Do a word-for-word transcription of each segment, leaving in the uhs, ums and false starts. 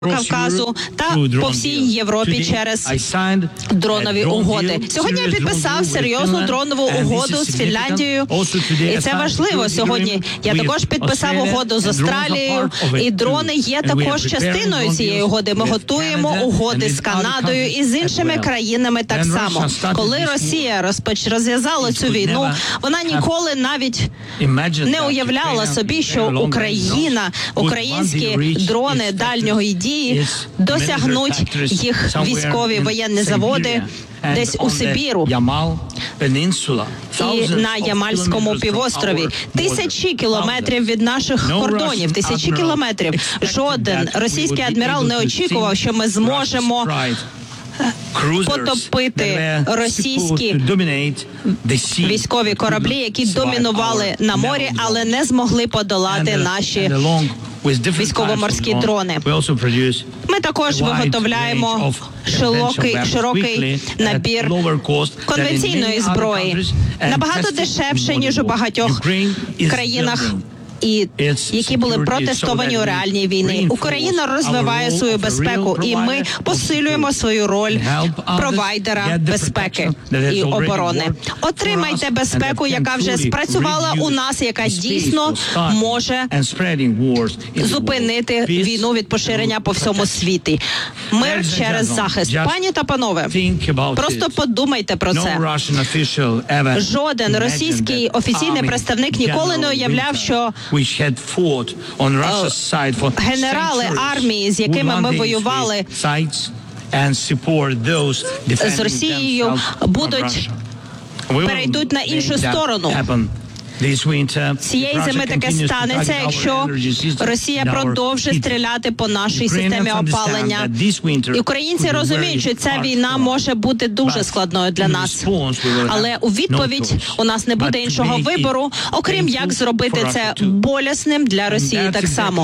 Кавказу та по всій Європі через дронові угоди. Сьогодні я підписав серйозну дронову угоду з Фінляндією, і це важливо сьогодні. Я також підписав угоду з Австралією, і дрони є також частиною цієї угоди. Ми готуємо угоди з Канадою і з іншими країнами так само. Коли Росія розпоч... розв'язала цю війну, вона ніколи навіть не уявляла собі, що Україна, українські дрони дальнього дії досягнуть їх військові воєнні заводи десь у Сибіру і на Ямальському півострові. Тисячі кілометрів від наших кордонів, тисячі кілометрів. Жоден російський адмірал не очікував, що ми зможемо потопити російські військові кораблі, які домінували на морі, але не змогли подолати наші військово-морські дрони. Ми також виготовляємо широкий, широкий набір конвенційної зброї, набагато дешевше, ніж у багатьох країнах, і які були протестовані у реальній війні. Україна розвиває свою безпеку, і ми посилюємо свою роль провайдера безпеки і оборони. Отримайте безпеку, яка вже спрацювала у нас, яка дійсно може зупинити війну від поширення по всьому світі. Мир через захист. Пані та панове, просто подумайте про це. Жоден російський офіційний представник ніколи не уявляв, що генерали армії, з якими ми воювали з Росією, будуть перейдуть на іншу сторону. Цієї зими таке станеться, якщо Росія продовжить стріляти по нашій системі опалення. І українці розуміють, що ця війна може бути дуже складною для нас. Але у відповідь у нас не буде іншого вибору, окрім як зробити це болісним для Росії так само.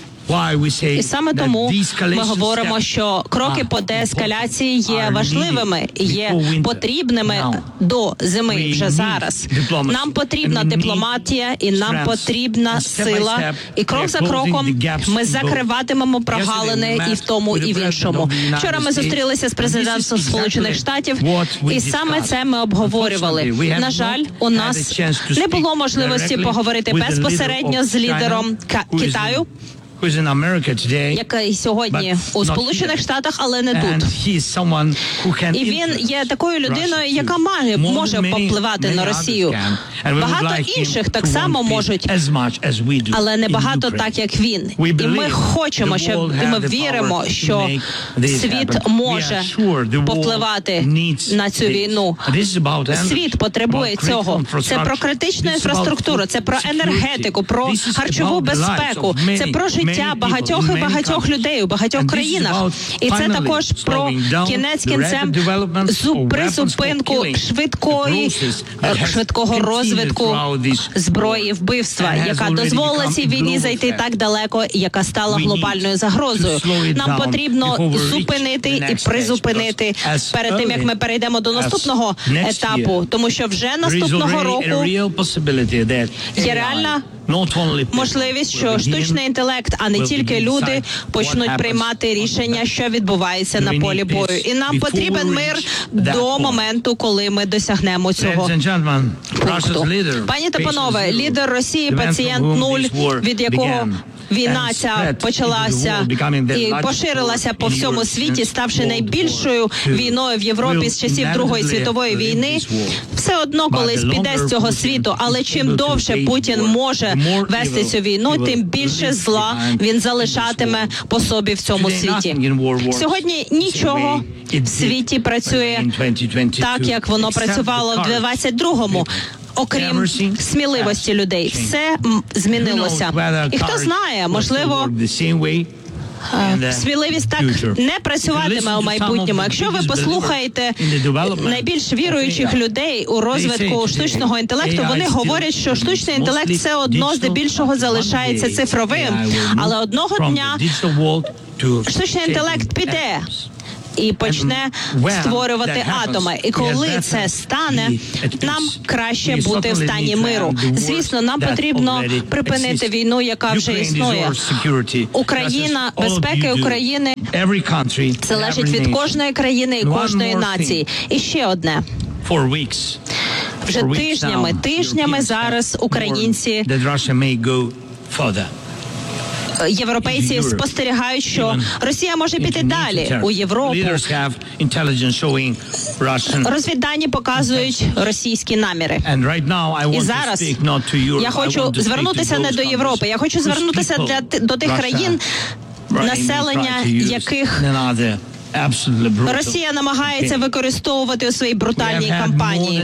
І саме тому ми говоримо, що кроки по деескаляції є важливими, є потрібними до зими вже зараз. Нам потрібна дипломатія і нам потрібна сила. І крок за кроком ми закриватимемо прогалини і в тому, і в іншому. Вчора ми зустрілися з президентом Сполучених Штатів, і саме це ми обговорювали. На жаль, у нас не було можливості поговорити безпосередньо з лідером Китаю, який сьогодні у Сполучених Штатах, але не тут. І він є такою людиною, яка має, може повпливати на Росію. Багато інших так само можуть, але не багато так, як він. І ми хочемо, щоб, і ми віримо, що світ може повпливати на цю війну. Світ потребує цього. Це про критичну інфраструктуру, це про енергетику, про харчову безпеку, це про життя багатьох і багатьох людей у багатьох країнах. І це також про кінець кінцем призупинку швидкої, швидкого розвитку зброї вбивства, яка дозволила цій війні зайти так далеко, яка стала глобальною загрозою. Нам потрібно зупинити і призупинити перед тим, як ми перейдемо до наступного етапу, тому що вже наступного року є реальна можливість, що штучний інтелект, а не тільки люди, почнуть приймати рішення, що відбувається на полі бою. І нам потрібен мир до моменту, коли ми досягнемо цього пункту. Пані та панове, лідер Росії – пацієнт нуль, від якого війна ця почалася і поширилася по всьому світі, ставши найбільшою війною в Європі з часів Другої світової війни, все одно колись піде з цього світу. Але чим довше Путін може вести цю війну, тим більше зла він залишатиме по собі в цьому світі. Сьогодні нічого в світі працює так, як воно працювало в двадцять другому. Окрім сміливості людей, все змінилося. І хто знає, можливо, сміливість так не працюватиме у майбутньому. Якщо ви послухаєте найбільш віруючих людей у розвитку штучного інтелекту, вони говорять, що штучний інтелект все одно здебільшого залишається цифровим. Але одного дня штучний інтелект піде і почне створювати атоми. І коли це стане, нам краще бути в стані миру. Звісно, нам потрібно припинити війну, яка вже існує. Україна, безпека України залежить від кожної країни і кожної нації. І ще одне. Вже тижнями, тижнями зараз українці, європейці спостерігають, що Росія може піти далі у Європу. Розвіддані показують російські наміри. І зараз я хочу звернутися не до Європи, я хочу звернутися для, до тих країн, населення яких Росія намагається використовувати у своїй брутальній кампанії.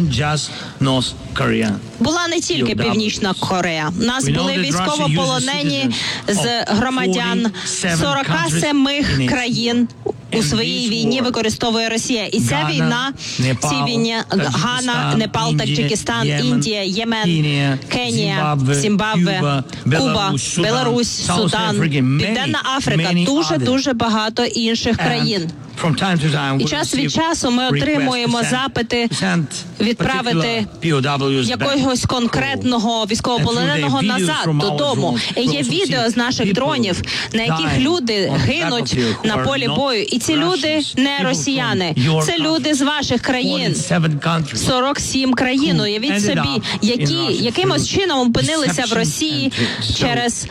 Була не тільки Північна Корея. Нас були військовополонені з громадян сорока семи країн. У своїй війні використовує Росія. І ця війна, ці війні Гана, Непал, Таджикистан, Індія, Ємен, Кенія, Зімбабве, Куба, Білорусь, Судан, Південна Африка, дуже-дуже багато інших країн. І час від часу ми отримуємо запити відправити якогось конкретного військовополоненого назад додому. І є відео з наших дронів, на яких люди гинуть на полі бою. І ці люди не росіяни. Це люди з ваших країн. сорок сім країн. Уявіть собі, які якимось чином опинилися в Росії через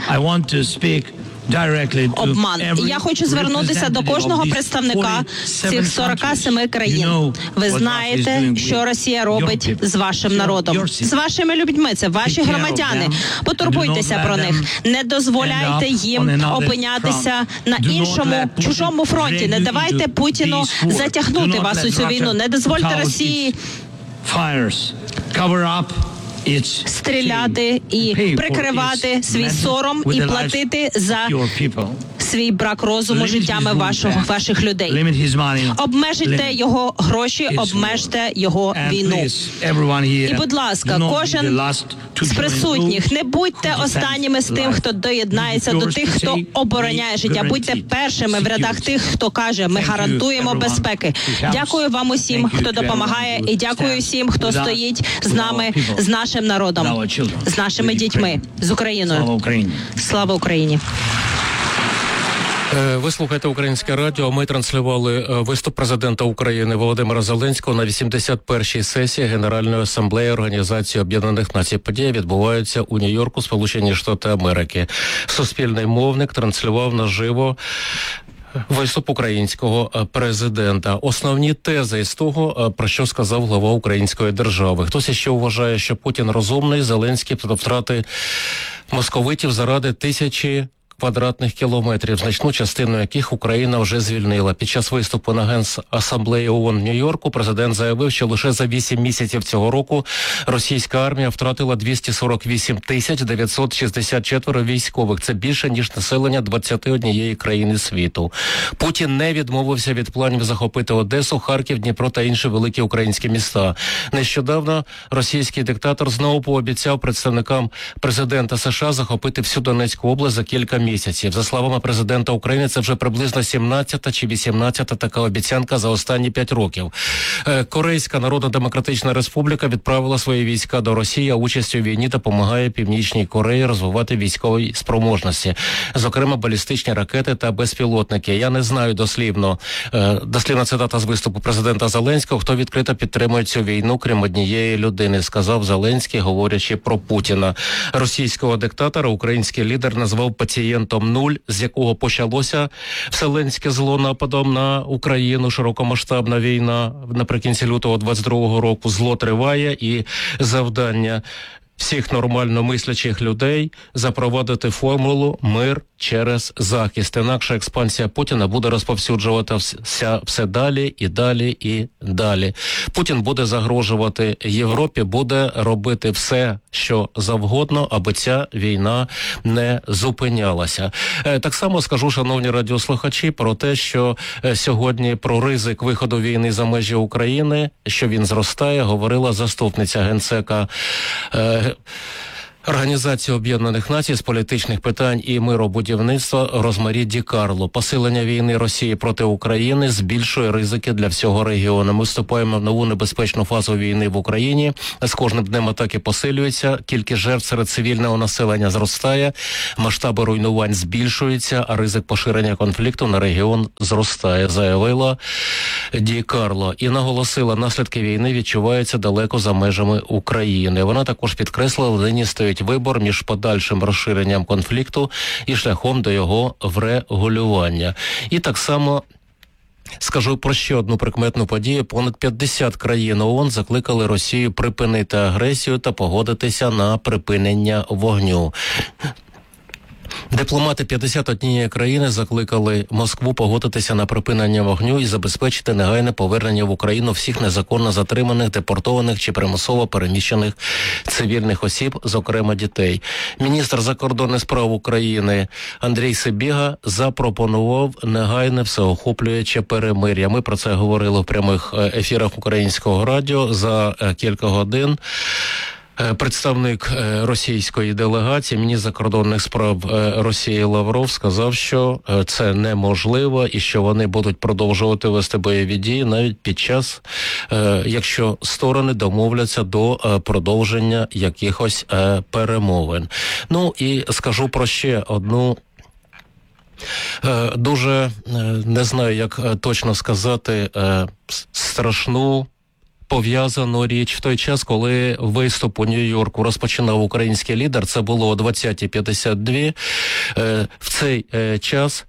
обман. І я хочу звернутися до кожного представника цих сорока семи країн. Ви знаєте, що Росія робить з вашим народом, з вашими людьми. Це ваші громадяни. Потурбуйтеся про них. Не дозволяйте їм опинятися на іншому, чужому фронті. Не давайте Путіну затягнути вас у цю війну. Не дозвольте Росії стріляти і прикривати свій сором і платити за свій брак розуму життями вашого, ваших людей. Обмежте його гроші, обмежте його війну. І, будь ласка, кожен з присутніх, не будьте останніми з тим, хто доєднається до тих, хто обороняє життя. Будьте першими в рядах тих, хто каже, ми гарантуємо безпеки. Дякую вам усім, хто допомагає, і дякую всім, хто стоїть з нами, з нашим народом, з нашими дітьми, з Україною. Слава Україні! Ви слухаєте Українське радіо. Ми транслювали виступ президента України Володимира Зеленського на вісімдесят першій сесії Генеральної асамблеї Організації Об'єднаних Націй. Події відбуваються у Нью-Йорку, Сполучені Штати Америки. Суспільний мовник транслював наживо виступ українського президента. Основні тези із того, про що сказав глава української держави. Хтось ще вважає, що Путін розумний, Зеленський до втрати московитів заради тисячі квадратних кілометрів, значну частину яких Україна вже звільнила. Під час виступу на Генасамблеї ООН в Нью-Йорку президент заявив, що лише за вісім місяців цього року російська армія втратила двісті сорок вісім тисяч дев'ятсот шістдесят чотири військових. Це більше, ніж населення двадцяти однієї країни світу. Путін не відмовився від планів захопити Одесу, Харків, Дніпро та інші великі українські міста. Нещодавно російський диктатор знову пообіцяв представникам президента США захопити всю Донецьку область за кілька місяців. Місяців. За словами президента України, це вже приблизно сімнадцята чи вісімнадцята така обіцянка за останні п'ять років. Корейська Народно-Демократична Республіка відправила свої війська до Росії, а участь у війні допомагає Північній Кореї розвивати військові спроможності, зокрема балістичні ракети та безпілотники. Я не знаю дослівно, дослівна цитата з виступу президента Зеленського, хто відкрито підтримує цю війну, крім однієї людини, сказав Зеленський, говорячи про Путіна. Російського диктатора український лідер назвав пацієнтом нуль, з якого почалося вселенське зло нападом на Україну, широкомасштабна війна наприкінці лютого двадцять другого року. Зло триває, і завдання всіх нормально мислячих людей запровадити формулу «мир через захист». Інакше експансія Путіна буде розповсюджуватися все далі і далі і далі. Путін буде загрожувати Європі, буде робити все, що завгодно, аби ця війна не зупинялася. Так само скажу, шановні радіослухачі, про те, що сьогодні про ризик виходу війни за межі України, що він зростає, говорила заступниця генсека Організація Об'єднаних Націй з політичних питань і миробудівництва Розмарі Ді Карло. Посилення війни Росії проти України збільшує ризики для всього регіону. Ми вступаємо в нову небезпечну фазу війни в Україні. З кожним днем атаки посилюються, кількість жертв серед цивільного населення зростає, масштаби руйнувань збільшуються, а ризик поширення конфлікту на регіон зростає, заявила Ді Карло. І наголосила, наслідки війни відчуваються далеко за межами України. Вона також підкреслила, нині стоїть вибор між подальшим розширенням конфлікту і шляхом до його врегулювання. І так само скажу про ще одну прикметну подію. Понад п'ятдесят країн ООН закликали Росію припинити агресію та погодитися на припинення вогню. Дипломати п'ятдесят однієї країни закликали Москву погодитися на припинення вогню і забезпечити негайне повернення в Україну всіх незаконно затриманих, депортованих чи примусово переміщених цивільних осіб, зокрема дітей. Міністр закордонних справ України Андрій Сибіга запропонував негайне всеохоплююче перемир'я. Ми про це говорили в прямих ефірах Українського радіо за кілька годин. Представник російської делегації, міністр закордонних справ Росії Лавров, сказав, що це неможливо і що вони будуть продовжувати вести бойові дії навіть під час, якщо сторони домовляться до продовження якихось перемовин. Ну і скажу про ще одну дуже, не знаю, як точно сказати, страшну пов'язану річ. В той час, коли виступ у Нью-Йорку розпочинав український лідер, це було о двадцята п'ятдесят два, в цей час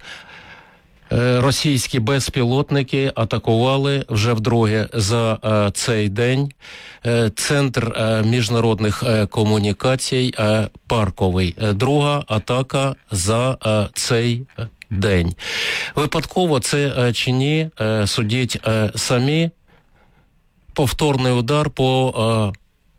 російські безпілотники атакували вже вдруге за цей день центр міжнародних комунікацій Парковий. Друга атака за цей день. Випадково це чи ні, судіть самі. Повторний удар по е,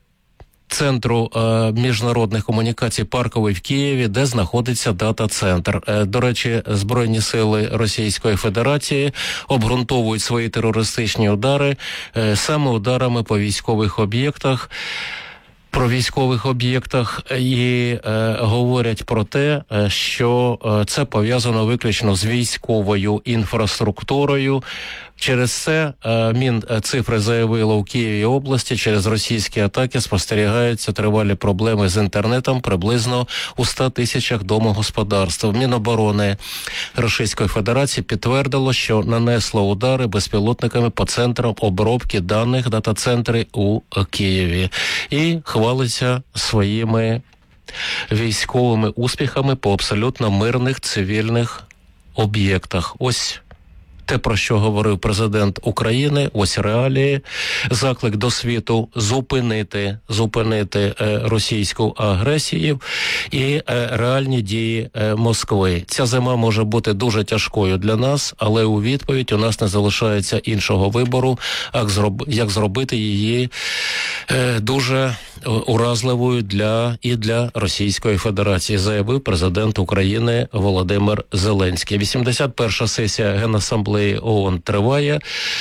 центру е, міжнародних комунікацій Парковий в Києві, де знаходиться дата-центр. Е, до речі, Збройні сили Російської Федерації обґрунтовують свої терористичні удари е, саме ударами по військових об'єктах, про військових об'єктах і е, говорять про те, що е, це пов'язано виключно з військовою інфраструктурою. Через це е, Мінцифри заявило у Києві області, через російські атаки спостерігаються тривалі проблеми з інтернетом приблизно у ста тисячах домогосподарств. Міноборони Російської Федерації підтвердило, що нанесло удари безпілотниками по центрам обробки даних дата-центри у Києві. І хвалиться своїми військовими успіхами по абсолютно мирних цивільних об'єктах. Ось те, про що говорив президент України, ось реалії, заклик до світу зупинити, зупинити е, російську агресію і е, реальні дії е, Москви. Ця зима може бути дуже тяжкою для нас, але у відповідь у нас не залишається іншого вибору, як, зроб, як зробити її е, дуже уразливою для і для Російської Федерації, заявив президент України Володимир Зеленський. вісімдесят перша сесія Генасамблеї ООН триває.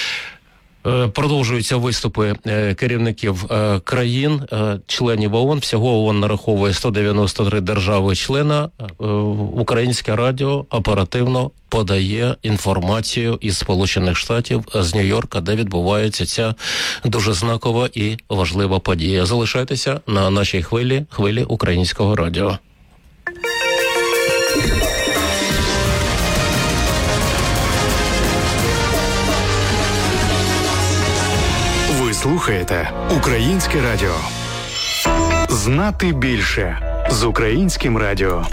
Продовжуються виступи керівників країн, членів ООН. Всього ООН нараховує сто дев'яносто три держави-члена. Українське радіо оперативно подає інформацію із Сполучених Штатів, з Нью-Йорка, де відбувається ця дуже знакова і важлива подія. Залишайтеся на нашій хвилі, хвилі Українського радіо. Ви слухаєте Українське радіо. Знати більше з Українським радіо.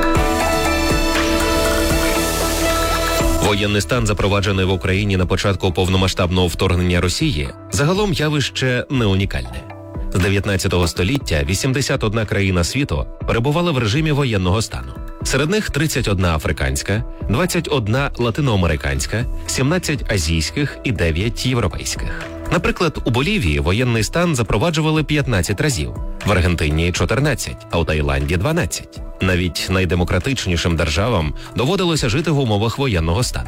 Воєнний стан, запроваджений в Україні на початку повномасштабного вторгнення Росії, загалом явище не унікальне. З дев'ятнадцятого століття вісімдесят одна країна світу перебувала в режимі воєнного стану. Серед них тридцять одна африканська, двадцять одна латиноамериканська, сімнадцять азійських і дев'ять європейських. Наприклад, у Болівії воєнний стан запроваджували п'ятнадцять разів, в Аргентині – чотирнадцять, а у Таїланді – дванадцять. Навіть найдемократичнішим державам доводилося жити в умовах воєнного стану.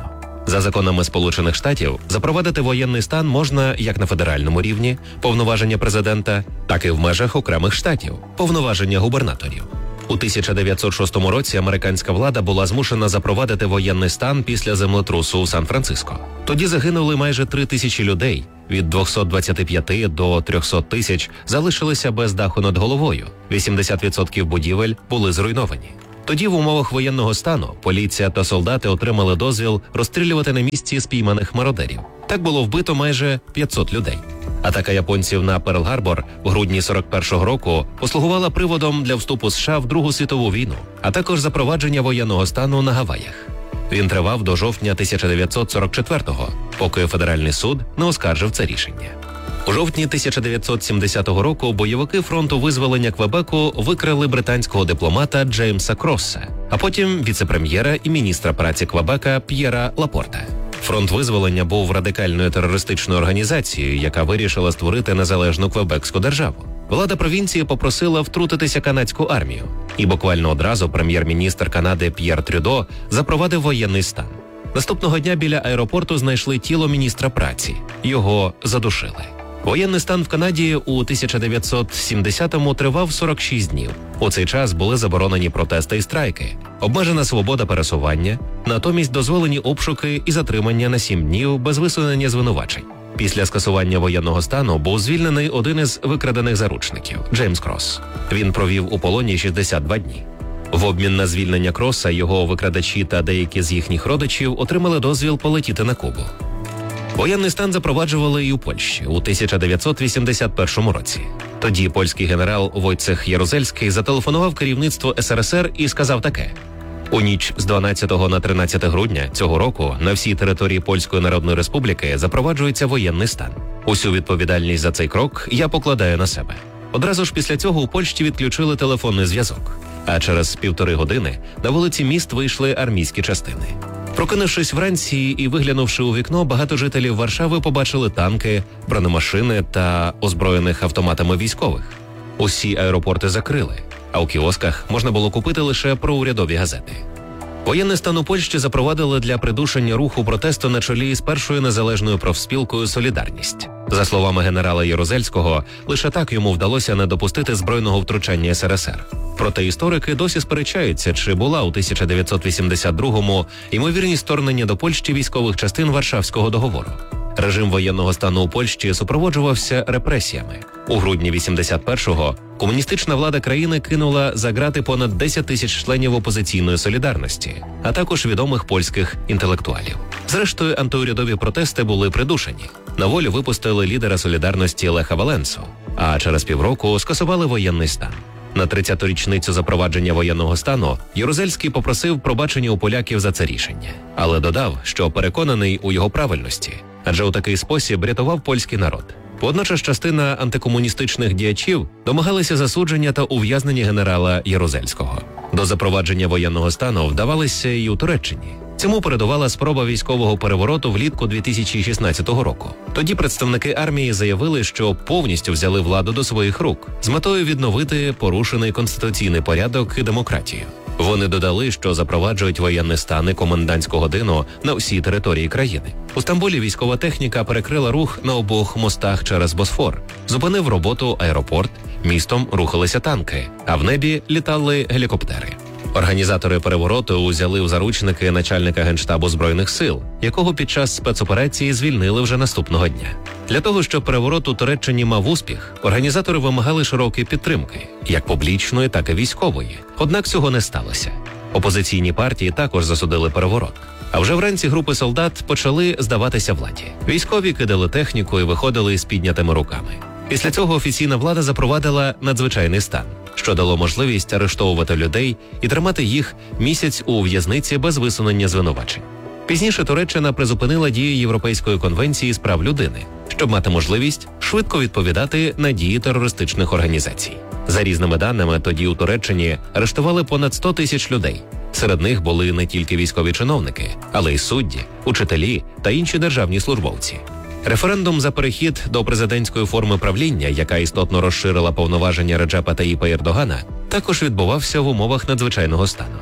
За законами Сполучених Штатів, запровадити воєнний стан можна як на федеральному рівні, повноваження президента, так і в межах окремих штатів, повноваження губернаторів. У тисяча дев'ятсот шостому році американська влада була змушена запровадити воєнний стан після землетрусу у Сан-Франциско. Тоді загинули майже три тисячі людей, від двохсот двадцяти п'яти до трьохсот тисяч залишилися без даху над головою, вісімдесят відсотків будівель були зруйновані. Тоді в умовах воєнного стану поліція та солдати отримали дозвіл розстрілювати на місці спійманих мародерів. Так було вбито майже п'ятсот людей. Атака японців на Перл-Гарбор в грудні сорок першого року послугувала приводом для вступу США в Другу світову війну, а також запровадження воєнного стану на Гаваях. Він тривав до жовтня тисяча дев'ятсот сорок четвертого, поки федеральний суд не оскаржив це рішення. У жовтні тисяча дев'ятсот сімдесятого року бойовики фронту визволення Квебеку викрали британського дипломата Джеймса Кросса, а потім віце-прем'єра і міністра праці Квебека П'єра Лапорта. Фронт визволення був радикальною терористичною організацією, яка вирішила створити незалежну квебекську державу. Влада провінції попросила втрутитися канадську армію, і буквально одразу прем'єр-міністр Канади П'єр Трюдо запровадив воєнний стан. Наступного дня біля аеропорту знайшли тіло міністра праці. Його задушили. Воєнний стан в Канаді у тисяча дев'ятсот сімдесятому тривав сорок шість днів. У цей час були заборонені протести і страйки, обмежена свобода пересування, натомість дозволені обшуки і затримання на сім днів без висунення звинувачень. Після скасування воєнного стану був звільнений один із викрадених заручників – Джеймс Кросс. Він провів у полоні шістдесят два дні. В обмін на звільнення Кросса його викрадачі та деякі з їхніх родичів отримали дозвіл полетіти на Кубу. Воєнний стан запроваджували і у Польщі у тисяча дев'ятсот вісімдесят першому році. Тоді польський генерал Войцех Ярузельський зателефонував керівництво ес ер ес ер і сказав таке: «У ніч з дванадцятого на тринадцяте грудня цього року на всій території Польської Народної Республіки запроваджується воєнний стан. Усю відповідальність за цей крок я покладаю на себе». Одразу ж після цього у Польщі відключили телефонний зв'язок. А через півтори години на вулиці міст вийшли армійські частини. Прокинувшись вранці і виглянувши у вікно, багато жителів Варшави побачили танки, бронемашини та озброєних автоматами військових. Усі аеропорти закрили, а у кіосках можна було купити лише проурядові газети. Воєнний стан у Польщі запровадили для придушення руху протесту на чолі з першою незалежною профспілкою «Солідарність». За словами генерала Ярузельського, лише так йому вдалося не допустити збройного втручання ес ер ес ер. Проте історики досі сперечаються, чи була у тисяча дев'ятсот вісімдесят другому ймовірність вторгнення до Польщі військових частин Варшавського договору. Режим воєнного стану у Польщі супроводжувався репресіями. У грудні вісімдесят першого комуністична влада країни кинула за ґрати понад десять тисяч членів опозиційної солідарності, а також відомих польських інтелектуалів. Зрештою, антиурядові протести були придушені. На волю випустили лідера солідарності Леха Валенсу, а через півроку скасували воєнний стан. На тридцяту річницю запровадження воєнного стану Ярузельський попросив пробачення у поляків за це рішення, але додав, що переконаний у його правильності, адже у такий спосіб рятував польський народ. Водночас частина антикомуністичних діячів домагалися засудження та ув'язнення генерала Ярузельського. До запровадження воєнного стану вдавалися і у Туреччині. Цьому передувала спроба військового перевороту влітку дві тисячі шістнадцятого року. Тоді представники армії заявили, що повністю взяли владу до своїх рук з метою відновити порушений конституційний порядок і демократію. Вони додали, що запроваджують воєнний стан і комендантську годину на всій території країни. У Стамбулі військова техніка перекрила рух на обох мостах через Босфор, зупинив роботу аеропорт, містом рухалися танки, а в небі літали гелікоптери. Організатори перевороту узяли в заручники начальника Генштабу Збройних сил, якого під час спецоперації звільнили вже наступного дня. Для того, щоб переворот у Туреччині мав успіх, організатори вимагали широкої підтримки, як публічної, так і військової. Однак цього не сталося. Опозиційні партії також засудили переворот. А вже вранці групи солдат почали здаватися владі. Військові кидали техніку і виходили з піднятими руками. Після цього офіційна влада запровадила надзвичайний стан, що дало можливість арештовувати людей і тримати їх місяць у в'язниці без висунення звинувачень. Пізніше Туреччина призупинила дію Європейської конвенції з прав людини, щоб мати можливість швидко відповідати на дії терористичних організацій. За різними даними, тоді у Туреччині арештували понад сто тисяч людей. Серед них були не тільки військові чиновники, але й судді, учителі та інші державні службовці. Референдум за перехід до президентської форми правління, яка істотно розширила повноваження Реджепа Таїпа Ердогана, також відбувався в умовах надзвичайного стану.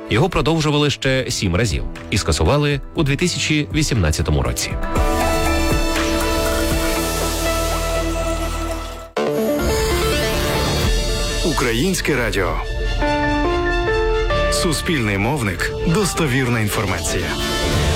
Його продовжували ще сім разів і скасували у дві тисячі вісімнадцятому році. Українське радіо. Суспільний мовник. Достовірна інформація.